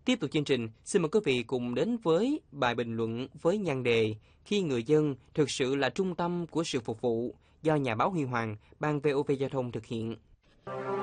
Tiếp tục chương trình, xin mời quý vị cùng đến với bài bình luận với nhan đề Khi người dân thực sự là trung tâm của sự phục vụ do nhà báo Huy Hoàng, Ban VOV Giao thông thực hiện.